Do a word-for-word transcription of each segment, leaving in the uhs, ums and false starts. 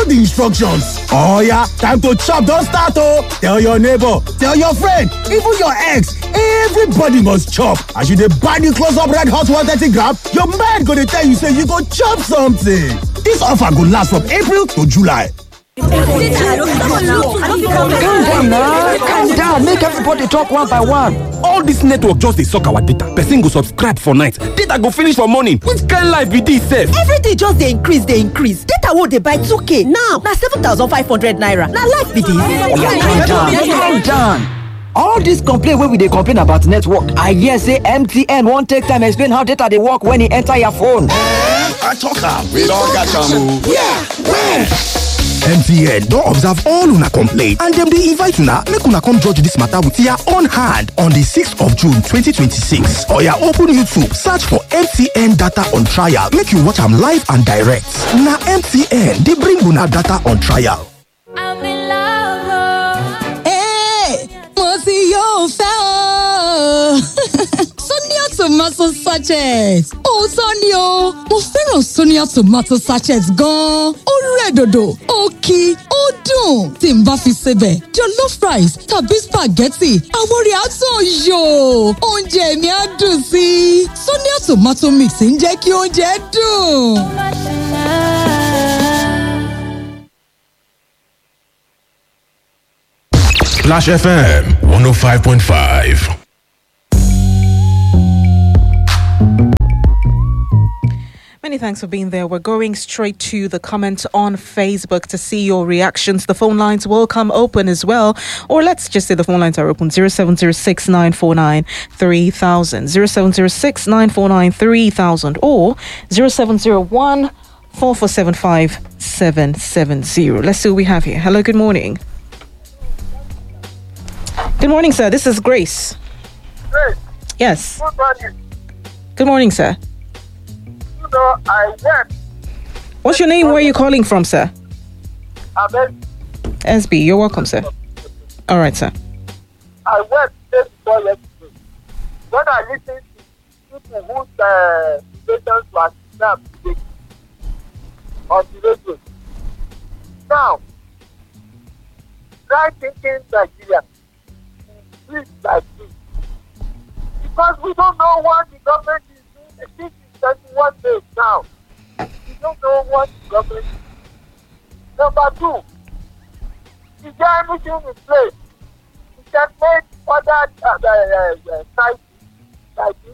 the instructions. Oh yeah, time to chop, don't start oh. Tell your neighbor, tell your friend, even your ex, everybody must chop. As you dey buy the close up red hot one thirty gram, your mind go dey tell you say you go chop something. This offer go last from April to July. Calm down now, calm down, make everybody talk one by one. All this network just dey suck our data. Person go subscribe for night, data go finish for morning. Which kind life be this sef? Everything just dey increase dey increase. Data wey dey buy two k now na seven thousand five hundred naira. Na life be this. Calm down, calm down. All this complaint wey we dey complain about network, I hear say M T N wan take time explain how data dey work when e enter your phone. I talk am. We don catch am o. Yeah, where? M T N don observe all una complaint and dem dey invite una make una come judge dis matter with your own hand on the sixth of June twenty twenty-six. Oya open YouTube, search for M T N data on trial make you watch am live and direct. Na M T N dey bring una data on trial. I'm in love. Hey, mo ti yóò fẹ́ o. Sonia tomato sachet. Òótọ́ ni o, mo fẹ́ràn Sonia tomato sachet gan-an. Ó rẹ̀ dòdò, ó kí, ó dùn. Tí n bá fi sebẹ̀, jollof rice tàbí spaghetti, àwọn rẹ̀ á tàn yò. Oúnjẹ mi á dùn sí i. Sonia tomato mix ń jẹ́ kí oúnjẹ dùn. Flash F M one oh five point five. Many thanks for being there. We're going straight to the comments on Facebook to see your reactions. The phone lines will come open as well. Or let's just say the phone lines are open. zero seven zero six nine four nine three thousand. zero seven zero six nine four nine three thousand. Or zero seven zero one four four seven five seven seven zero. Let's see what we have here. Hello, good morning. Good morning, sir. This is Grace. Grace. Yes. Good morning. Good morning, sir. You know, I went. What's your name? Where are you calling from, sir? I'm S B. You're welcome, sir. All right, sir. I went day before yesterday. When I listened to people whose uh, relations were kidnapped today on the radio. Now, try thinking Nigeria. Please, like this. Because we don't know what the government is doing. This is twenty-one days now. We don't know what the government is doing. Number two, is there anything in place? We can make other uh, uh, uh, sites like this.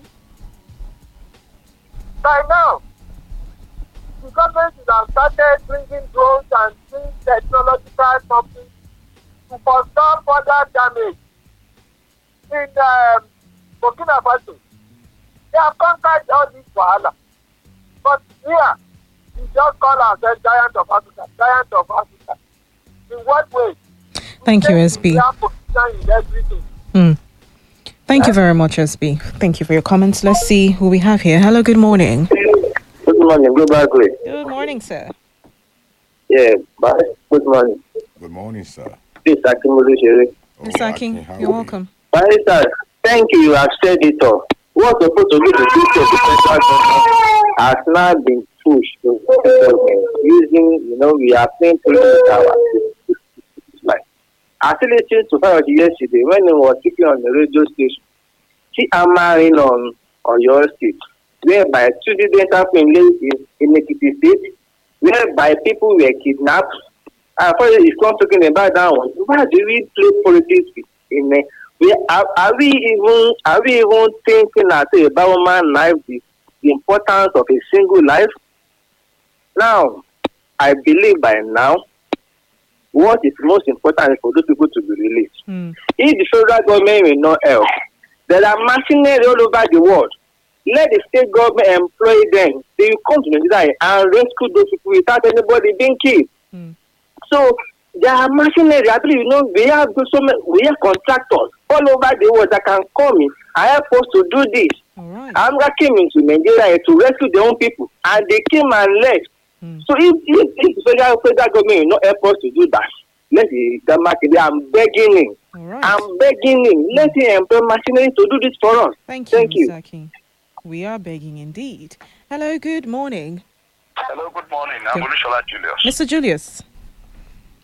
By now, the government has started bringing drones and doing technological something to forestall further damage. In um, Burkina Faso, they have conquered all this wahala. But here, we just call ourselves giant of Africa, giant of Africa. In what way? Thank you, S B. We have position in everything. Mm. Thank you very much, S B. Thank you for your comments. Let's see who we have here. Hello, good morning. Good morning, good morning. Good morning, sir. Yeah, bye. Good morning. Good morning, sir. This is Akinmolu Shere. Mister Akin, you're welcome. Barrister, thank you, you have said it all. What's supposed to be the duty of the federal government has now been pushed to the government using, you know, we are playing political power. Like, I still listened to her yesterday when he was speaking on the radio station. She marrying on, on your state, whereby two students have been laid in, in Ekiti State, whereby people were kidnapped. And for if I'm talking about that one, why do we play politics in the We are, are we even are we even thinking as a Bauman life the, the importance of a single life? Now, I believe by now, what is most important is for those people to be released. Mm. If the federal government will not help, there are machinery all over the world. Let the state government employ them. They will come to Nigeria and rescue those people without anybody being killed. Mm. So there are machinery. I believe, you know, we have so many, we have contractors all over the world that can come in and help us to do this. Right. Amga came into Nigeria to rescue their own people, and they came and left. Mm. So if, if, if the federal, federal government will not help us to do that, let the government, I'm begging him. Right. I'm begging him. Let him employ machinery to do this for us. Thank you, Thank you. Mister Akin. We are begging indeed. Hello, good morning. Hello, good morning. I'm Olushola Julius. Mister Julius.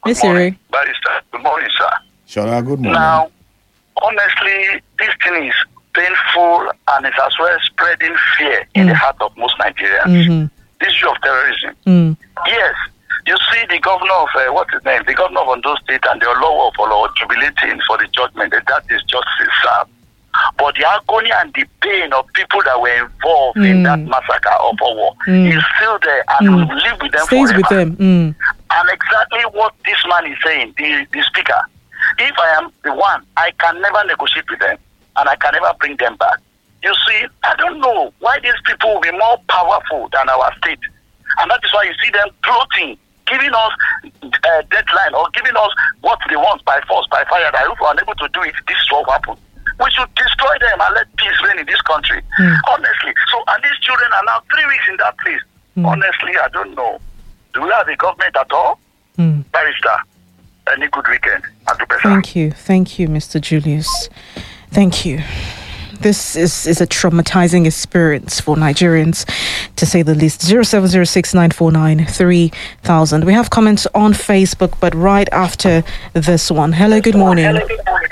Hey, Siri. Barrister, good morning, sir. Shola, good morning. Now, honestly, this thing is painful and it's as well spreading fear in the heart of most Nigerians. Mm-hmm. The issue of terrorism. Mm. Yes, you see the governor of, uh, what's his name? The governor of Ondo State and the Olowo of Olowo jubilating for the judgment. And that is justice served. But the agony and the pain of people that were involved mm. in that massacre of Owo mm. is still there and mm. will live with them Stays forever. with them. Mm. And exactly what this man is saying, the, the speaker, if I am the one, I can never negotiate with them and I can never bring them back. You see, I don't know why these people will be more powerful than our state. And that is why you see them plotting, giving us a deadline or giving us what they want by force, by fire, that if we are unable to do it, this is what will happen. We should destroy them and let peace reign in this country. Mm. Honestly. So, and these children are now three weeks in that place. Mm. Honestly, I don't know. Do we have a government at all? Mm. Barrister, any good weekend. Thank you. Thank you, Mister Julius. Thank you. This is, is a traumatizing experience for Nigerians, to say the least. zero seven zero six nine four nine three thousand. We have comments on Facebook, but right after this one. Hello, good morning. Hello,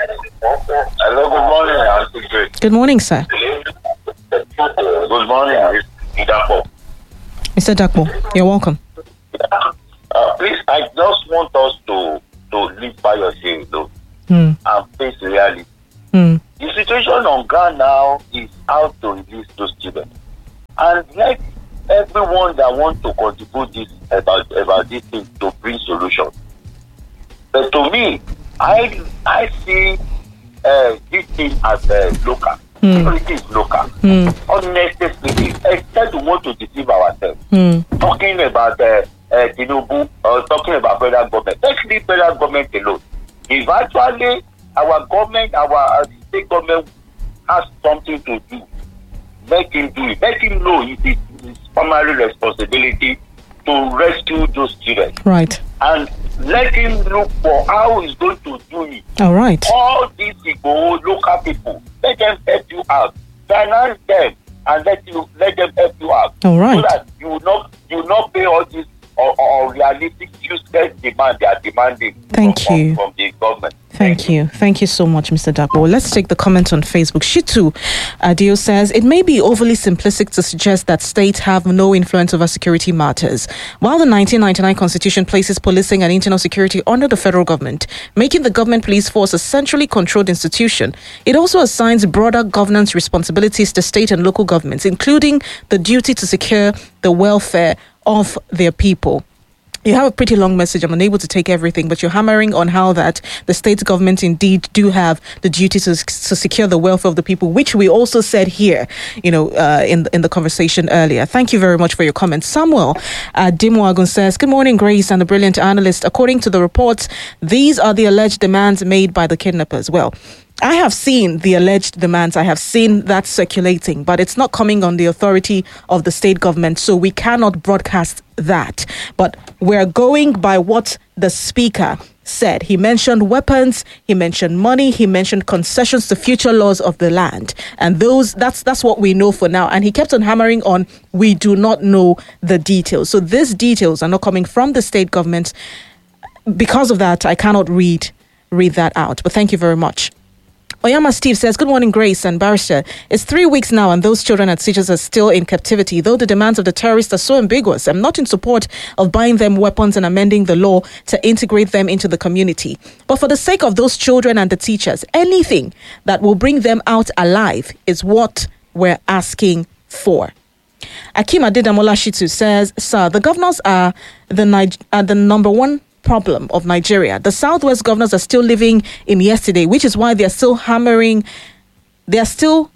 good morning. Good morning, sir. Good morning, Mister Dakpo. Mister Dakpo, you're welcome. Uh, please, I just want us to, to live by your saying, though, mm. and face reality. Mm. The situation on ground now is how to release those children. And let everyone that wants to contribute this about, about this thing to bring solutions. But to me, I I see uh, this thing as uh, local. Mm. Security is local. Mm. Honestly speaking, except we want to deceive ourselves. Mm. Talking about uh, uh, Tinubu or talking about federal government. Let's leave federal government alone. If actually our government, our state government has something to do, let him do it. Let him know it is his primary responsibility to rescue those children. Right. And let him look for how he's going to do it. All right. All these people, local people, let them help you out. Finance them and let you let them help you out. All right. So that you will not you will not pay all these or, or realistic useless demand they are demanding. Thank from, you. From the government. Thank you. Thank you so much, Mister Dakbo. Let's take the comment on Facebook. Shitu Adio says, it may be overly simplistic to suggest that states have no influence over security matters. While the nineteen ninety-nine Constitution places policing and internal security under the federal government, making the government police force a centrally controlled institution, it also assigns broader governance responsibilities to state and local governments, including the duty to secure the welfare of their people. You have a pretty long message. I'm unable to take everything, but you're hammering on how that the state government indeed do have the duty to, to secure the welfare of the people, which we also said here, you know, uh, in, in the conversation earlier. Thank you very much for your comments. Samuel uh, Dimwagun says, good morning, Grace and the brilliant analyst. According to the reports, these are the alleged demands made by the kidnappers. Well, I have seen the alleged demands. I have seen that circulating, but it's not coming on the authority of the state government, so we cannot broadcast that. But we're going by what the speaker said. He mentioned weapons, he mentioned money, he mentioned concessions to future laws of the land. And those that's that's what we know for now. And he kept on hammering on, we do not know the details. So these details are not coming from the state government. Because of that, I cannot read read that out. But thank you very much. Oyama Steve says, good morning, Grace and Barrister. It's three weeks now and those children at Sitges are still in captivity. Though the demands of the terrorists are so ambiguous, I'm not in support of buying them weapons and amending the law to integrate them into the community. But for the sake of those children and the teachers, anything that will bring them out alive is what we're asking for. Akim Adedamola Shitu says, sir, the governors are the, Nig- are the number one problem of Nigeria. The Southwest governors are still living in yesterday, which is why they are still hammering, they are still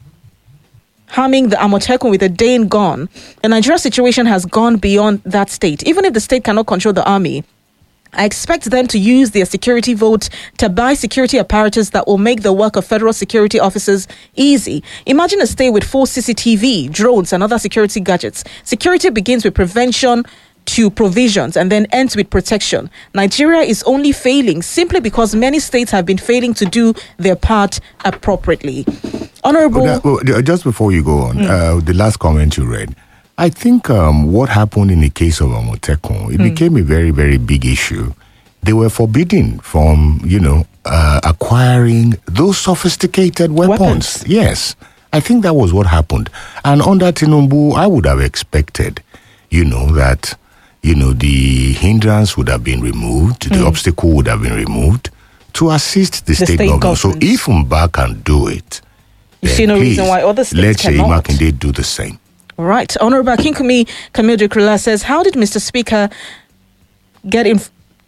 harming the Amotekun with a day in gone. The Nigeria situation has gone beyond that state. Even if the state cannot control the army, I expect them to use their security vote to buy security apparatus that will make the work of federal security officers easy. Imagine a state with full C C T V, drones, and other security gadgets. Security begins with prevention to provisions and then ends with protection. Nigeria is only failing simply because many states have been failing to do their part appropriately. Honorable... Well, well, just before you go on, mm. uh, the last comment you read, I think um, what happened in the case of Amotekun, it mm. became a very, very big issue they were forbidden from, you know, uh, acquiring those sophisticated weapons. weapons. Yes, I think that was what happened. And under Tinubu, I would have expected, you know, that, you know, the hindrance would have been removed, mm. the obstacle would have been removed to assist the, the state, state government. So if Mba can do it, you see no reason why other states let cannot. Let Seyi Makinde do the same. Right. Honorable Kinkumi Camille Dukrula says, how did Mister Speaker get in...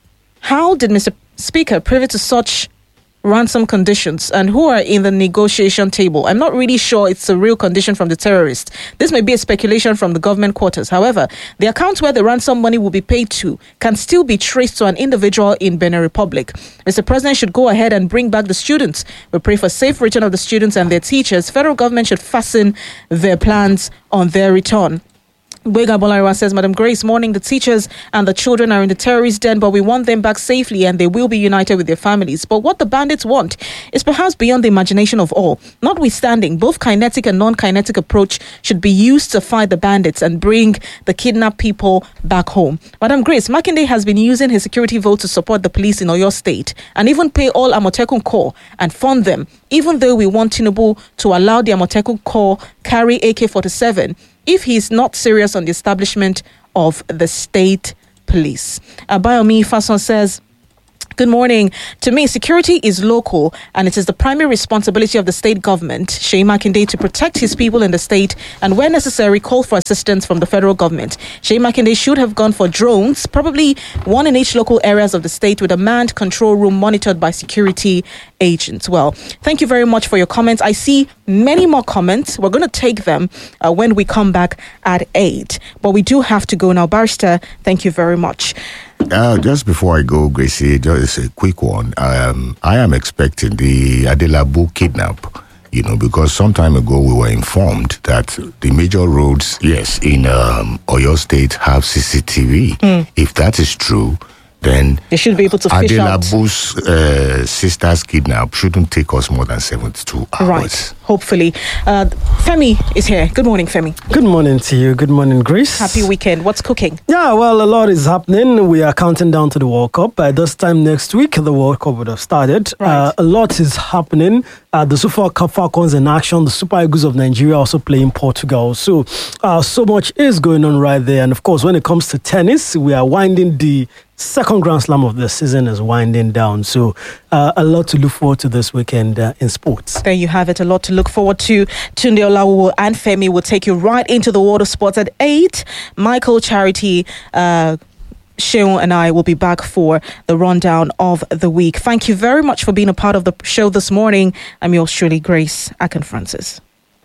How did Mister Speaker privy to such ransom conditions, and who are in the negotiation table? I'm not really sure it's a real condition from the terrorists. This may be a speculation from the government quarters. However, the account where the ransom money will be paid to can still be traced to an individual in Benin Republic. Mister President should go ahead and bring back the students. We pray for safe return of the students and their teachers. Federal government should fasten their plans on their return. Wega Bolariwa says, Madam Grace, morning, the teachers and the children are in the terrorist den, but we want them back safely and they will be united with their families. But what the bandits want is perhaps beyond the imagination of all. Notwithstanding, both kinetic and non-kinetic approach should be used to fight the bandits and bring the kidnapped people back home. Madam Grace, Makinde has been using his security vote to support the police in Oyo State and even pay all Amotekun Corps and fund them, even though we want Tinubu to allow the Amotekun Corps carry A K forty-seven. If he is not serious on the establishment of the state police. Abayomi Fason says, good morning. To me, security is local and it is the primary responsibility of the state government, Seyi Makinde, to protect his people in the state and where necessary, call for assistance from the federal government. Seyi Makinde should have gone for drones, probably one in each local areas of the state with a manned control room monitored by security agents. Well, thank you very much for your comments. I see many more comments. We're going to take them uh, when we come back at eight. But we do have to go now. Barrister, thank you very much. Uh, just before I go, Gracie, just a quick one. Um, I am expecting the Adelabu kidnap, you know, because some time ago we were informed that the major roads, yes, in um, Oyo State have C C T V. Mm. If that is true, then they should be able to fish out. Adelabu's uh, sister's kidnap shouldn't take us more than seventy-two hours. Right, hopefully. Uh, Femi is here. Good morning, Femi. Good morning to you. Good morning, Grace. Happy weekend. What's cooking? Yeah, well, a lot is happening. We are counting down to the World Cup. By this time next week, the World Cup would have started. Right. Uh, a lot is happening. Uh, the Super Cup Falcons in action. The Super Eagles of Nigeria also playing Portugal. So, uh, so much is going on right there. And of course, when it comes to tennis, we are winding the second Grand Slam of the season is winding down. So uh, a lot to look forward to this weekend uh, in sports. There you have it. A lot to look forward to. Tunde Olawo and Femi will take you right into the world of sports at eight. Michael, Charity, uh, Sheon and I will be back for the rundown of the week. Thank you very much for being a part of the show this morning. I'm yours truly, Grace Akin-Francis.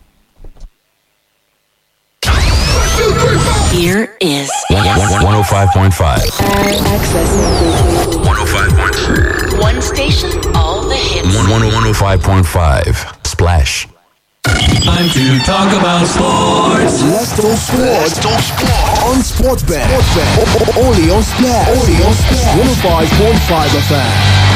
Here is one oh five point five. Access. one oh five point five. One station, all the hits. one oh five point five. Splash. Time to talk about sports. Let's talk sports. Let's talk sports. On Sportsbet. Sportsbet. Only on Splash. Only on Splash. one oh five point five F M.